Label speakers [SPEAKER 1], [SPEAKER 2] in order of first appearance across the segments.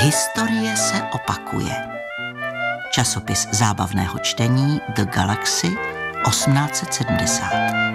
[SPEAKER 1] Historie se opakuje. Časopis zábavného čtení The Galaxy 1870.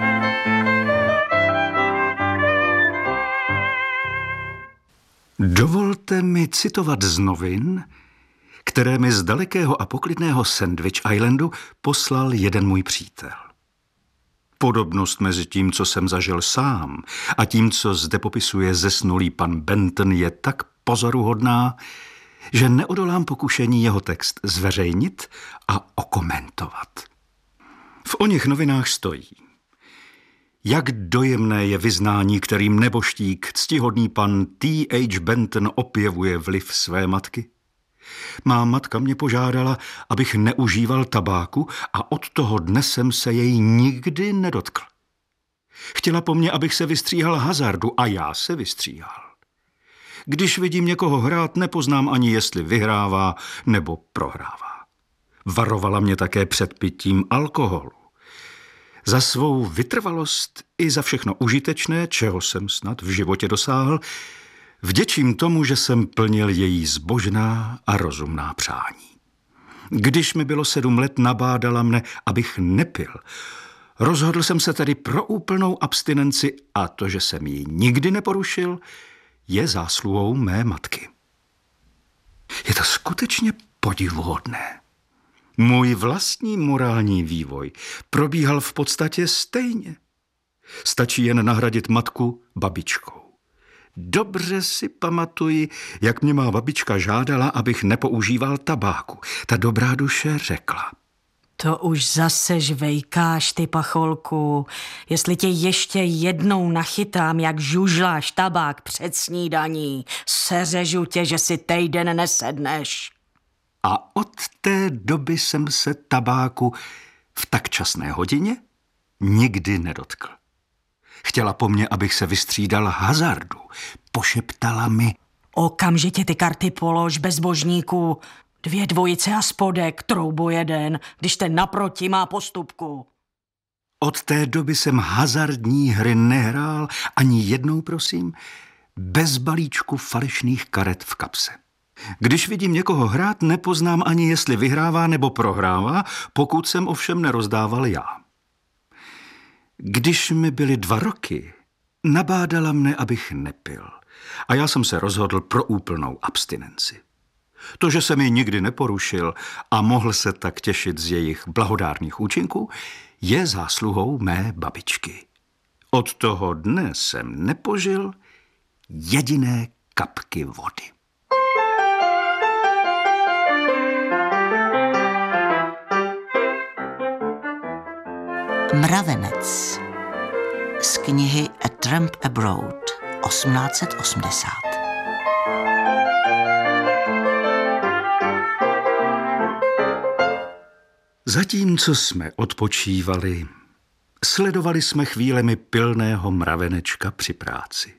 [SPEAKER 2] Dovolte mi citovat z novin, které mi z dalekého a poklidného Sandwich Islandu poslal jeden můj přítel. Podobnost mezi tím, co jsem zažil sám, a tím, co zde popisuje zesnulý pan Benton, je tak pozoruhodná, že neodolám pokušení jeho text zveřejnit a okomentovat. V oněch novinách stojí: jak dojemné je vyznání, kterým neboštík, ctihodný pan T.H. Benton opěvuje vliv své matky. Má matka mě požádala, abych neužíval tabáku, a od toho dne jsem se jej nikdy nedotkl. Chtěla po mně, abych se vystříhal hazardu, a já se vystříhal. Když vidím někoho hrát, nepoznám ani, jestli vyhrává nebo prohrává. Varovala mě také před pitím alkoholu. Za svou vytrvalost i za všechno užitečné, čeho jsem snad v životě dosáhl, vděčím tomu, že jsem plnil její zbožná a rozumná přání. Když mi bylo 7 let, nabádala mne, abych nepil. Rozhodl jsem se tedy pro úplnou abstinenci, a to, že jsem ji nikdy neporušil, je zásluhou mé matky. Je to skutečně podivuhodné. Můj vlastní morální vývoj probíhal v podstatě stejně. Stačí jen nahradit matku babičkou. Dobře si pamatuji, jak mě má babička žádala, abych nepoužíval tabáku. Ta dobrá duše řekla:
[SPEAKER 3] to už zase žvejkáš, ty pacholku. Jestli tě ještě jednou nachytám, jak žužláš tabák před snídaní, seřežu tě, že si týden nesedneš.
[SPEAKER 2] A od té doby jsem se tabáku v tak časné hodině nikdy nedotkl. Chtěla po mně, abych se vystřídal hazardu. Pošeptala mi:
[SPEAKER 3] okamžitě ty karty polož, bezbožníku. 2 dvojice a spodek, troubo 1, když ten naproti má postupku.
[SPEAKER 2] Od té doby jsem hazardní hry nehrál ani jednou, prosím, bez balíčku falešných karet v kapse. Když vidím někoho hrát, nepoznám ani, jestli vyhrává nebo prohrává, pokud jsem ovšem nerozdával já. Když mi byly 2 roky, nabádala mne, abych nepil, a já jsem se rozhodl pro úplnou abstinenci. To, že jsem ji nikdy neporušil a mohl se tak těšit z jejich blahodárných účinků, je zásluhou mé babičky. Od toho dne jsem nepožil jediné kapky vody.
[SPEAKER 1] Mravenec z knihy A Tramp Abroad 1880.
[SPEAKER 2] Zatímco jsme odpočívali, sledovali jsme chvílemi pilného mravenečka při práci.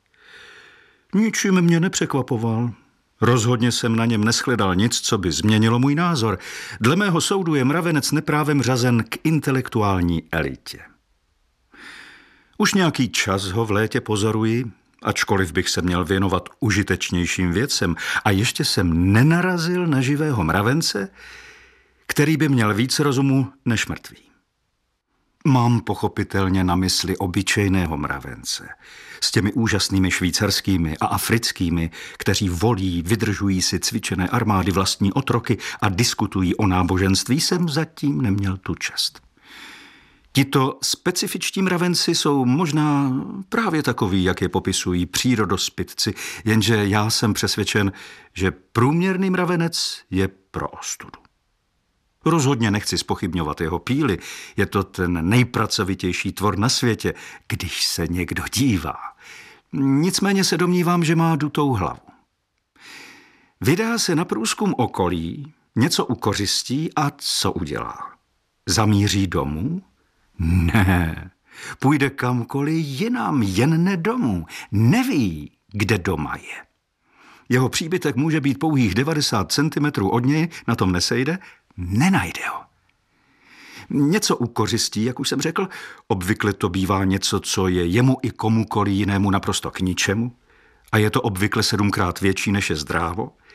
[SPEAKER 2] Ničím mě nepřekvapoval. Rozhodně jsem na něm neshledal nic, co by změnilo můj názor. Dle mého soudu je mravenec neprávem řazen k intelektuální elitě. Už nějaký čas ho v létě pozoruji, ačkoliv bych se měl věnovat užitečnějším věcem, a ještě jsem nenarazil na živého mravence, který by měl víc rozumu než mrtvý. Mám pochopitelně na mysli obyčejného mravence s těmi úžasnými švýcarskými a africkými, kteří volí, vydržují si cvičené armády, vlastní otroky a diskutují o náboženství, jsem zatím neměl tu čest. Tito specifičtí mravenci jsou možná právě takoví, jak je popisují přírodospitci, jenže já jsem přesvědčen, že průměrný mravenec je pro ostudu. Rozhodně nechci zpochybňovat jeho píly, je to ten nejpracovitější tvor na světě, když se někdo dívá. Nicméně se domnívám, že má dutou hlavu. Vydá se na průzkum okolí, něco ukořistí a co udělá? Zamíří domů? Ne, půjde kamkoliv jinam, jen ne domů. Neví, kde doma je. Jeho příbytek může být pouhých 90 cm od něj, na tom nesejde, nenajde ho. Něco ukořistí, jak už jsem řekl, obvykle to bývá něco, co je jemu i komukoli jinému naprosto k ničemu, a je to obvykle 7krát větší, než je zdrávo.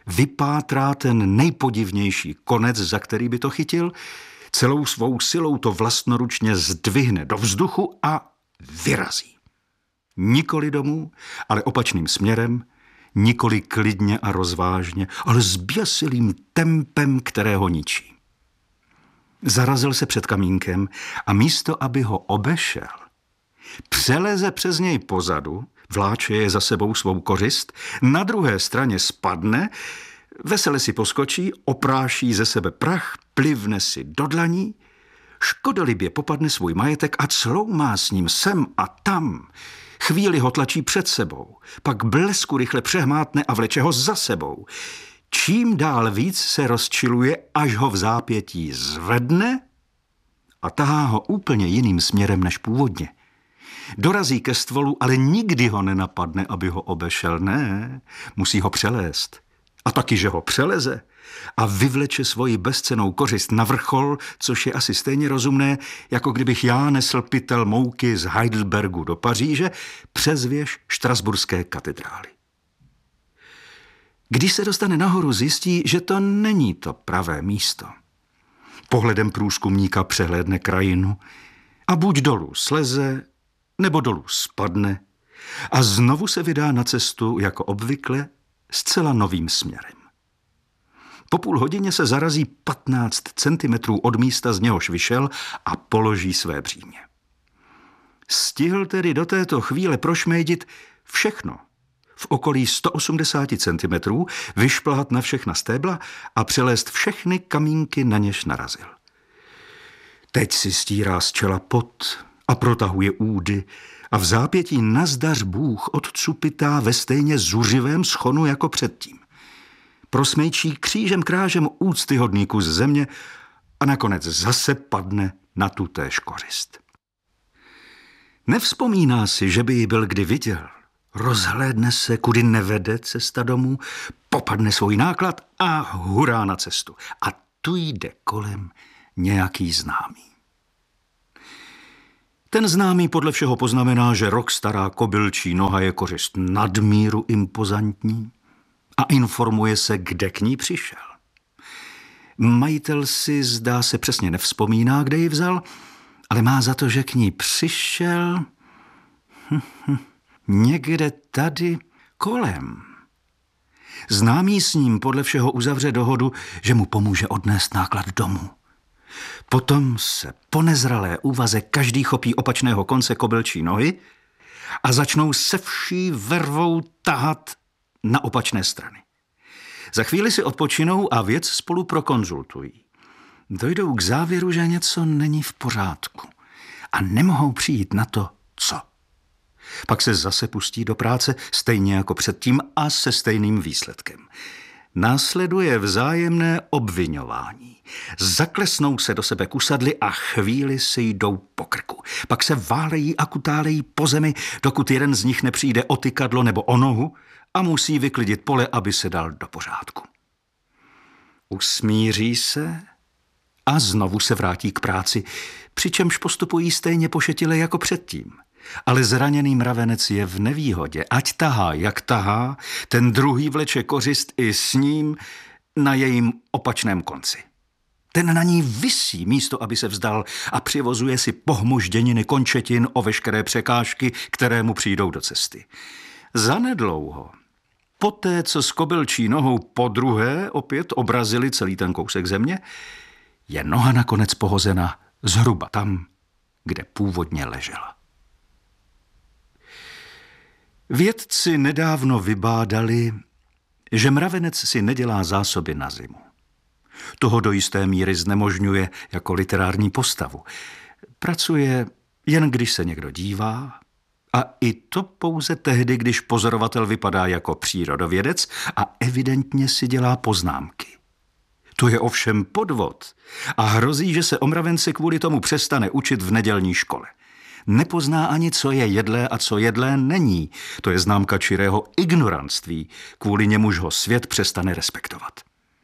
[SPEAKER 2] vypátrá ten nejpodivnější konec, za který by to chytil, celou svou silou to vlastnoručně zdvihne do vzduchu a vyrazí. Nikoli domů, ale opačným směrem, nikoli klidně a rozvážně, ale s běsilým tempem, které ho ničí. Zarazil se před kamínkem a místo, aby ho obešel, přeleze přes něj pozadu, vláče je za sebou svou kořist, na druhé straně spadne, vesele si poskočí, opráší ze sebe prach, plivne si do dlaní, škodolibě popadne svůj majetek a cloumá s ním sem a tam. Chvíli ho tlačí před sebou, pak blesku rychle přehmátne a vleče ho za sebou. Čím dál víc se rozčiluje, až ho v zápětí zvedne a tahá ho úplně jiným směrem než původně. Dorazí ke stvolu, ale nikdy ho nenapadne, aby ho obešel. Ne, musí ho přelézt. A taky, že ho přeleze a vyvleče svoji bezcennou kořist na vrchol, což je asi stejně rozumné, jako kdybych já nesl pytel mouky z Heidelbergu do Paříže přes věž Štrasburské katedrály. Když se dostane nahoru, zjistí, že to není to pravé místo. Pohledem průzkumníka přehlédne krajinu a buď dolů sleze, nebo dolů spadne a znovu se vydá na cestu, jako obvykle, zcela novým směrem. Po půl hodině se zarazí 15 centimetrů od místa, z něhož vyšel, a položí své břímě. Stihl tedy do této chvíle prošmédit všechno. V okolí 180 centimetrů vyšplhat na všechna stébla a přelézt všechny kamínky, na něž narazil. Teď si stírá z čela pot a protahuje údy a v zápětí nazdař Bůh odcupitá ve stejně zuřivém schonu jako předtím. Prosmejčí křížem krážem úctyhodný kus země a nakonec zase padne na tutéž kořist. Nevzpomíná si, že by ji byl kdy viděl. Rozhlédne se, kudy nevede cesta domů, popadne svůj náklad a hurá na cestu. A tu jde kolem nějaký známý. Ten známý podle všeho poznamená, že rok stará kobylčí noha je kořist nadmíru impozantní a informuje se, kde k ní přišel. Majitel si, zdá se, přesně nevzpomíná, kde ji vzal, ale má za to, že k ní přišel někde tady kolem. Známý s ním podle všeho uzavře dohodu, že mu pomůže odnést náklad domů. Potom se po nezralé úvaze každý chopí opačného konce kobylčí nohy a začnou se vší vervou tahat na opačné strany. Za chvíli si odpočinou a věc spolu prokonzultují. Dojdou k závěru, že něco není v pořádku a nemohou přijít na to, co. Pak se zase pustí do práce stejně jako předtím a se stejným výsledkem. Následuje vzájemné obviňování. Zaklesnou se do sebe kusadly a chvíli si jdou po krku. Pak se válejí a kutálejí po zemi, dokud jeden z nich nepřijde o tykadlo nebo o nohu a musí vyklidit pole, aby se dal do pořádku. Usmíří se a znovu se vrátí k práci, přičemž postupují stejně pošetile jako předtím. Ale zraněný mravenec je v nevýhodě. Ať tahá, jak tahá, ten druhý vleče kořist i s ním na jejím opačném konci. Ten na ní visí místo, aby se vzdal, a přivozuje si pohmožděniny končetin o veškeré překážky, které mu přijdou do cesty. Zanedlouho, poté, co s kobylčí nohou podruhé opět obrazili celý ten kousek země, je noha nakonec pohozena zhruba tam, kde původně ležela. Vědci nedávno vybádali, že mravenec si nedělá zásoby na zimu. Toho do jisté míry znemožňuje jako literární postavu. Pracuje jen když se někdo dívá, a i to pouze tehdy, když pozorovatel vypadá jako přírodovědec a evidentně si dělá poznámky. To je ovšem podvod a hrozí, že se o mravence kvůli tomu přestane učit v nedělní škole. Nepozná ani, co je jedlé a co jedlé není. To je známka čirého ignorantství, kvůli němuž ho svět přestane respektovat.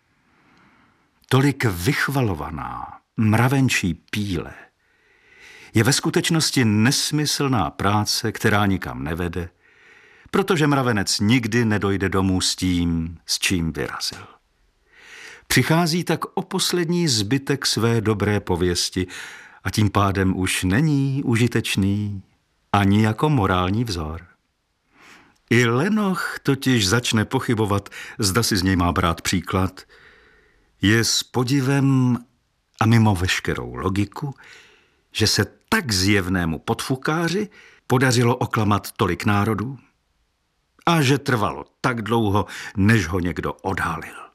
[SPEAKER 2] Tolik vychvalovaná mravenčí píle je ve skutečnosti nesmyslná práce, která nikam nevede, protože mravenec nikdy nedojde domů s tím, s čím vyrazil. Přichází tak o poslední zbytek své dobré pověsti a tím pádem už není užitečný ani jako morální vzor. I Lenoch totiž začne pochybovat, zda si z něj má brát příklad. Je s podivem a mimo veškerou logiku, že se tak zjevnému podfukáři podařilo oklamat tolik národů a že trvalo tak dlouho, než ho někdo odhalil.